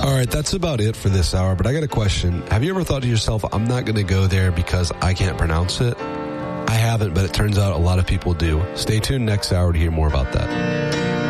All right, that's about it for this hour, but I got a question. Have you ever thought to yourself, I'm not going to go there because I can't pronounce it? I haven't, but it turns out a lot of people do. Stay tuned next hour to hear more about that.